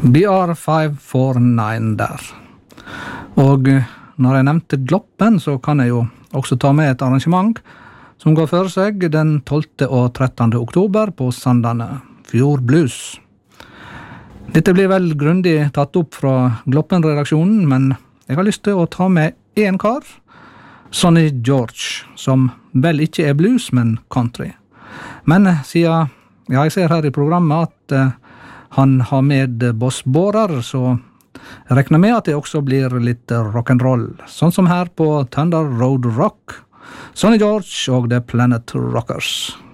BR549 der. Og når jeg nevnte Gloppen, så kan jeg jo også ta med et arrangement som går for seg den 12. og 13. oktober på Sandane Fjord Blues. Dette blir vel grundig tatt opp fra Gloppen-redaksjonen, men jeg har lyst til å ta med en kar, Sonny George, som vel ikke er blues, men country. Men siden jeg ser her i programmet at han har med Boss Borer, så jeg regner med at det også blir litt rock'n'roll, sånn som her på Thunder Road Rock, Sonny George og The Planet Rockers.